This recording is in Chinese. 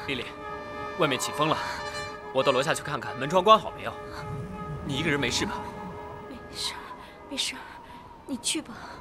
丽丽，外面起风了，我到楼下去看看门窗关好没有。你一个人没事吧？ 没事，没事，你去吧。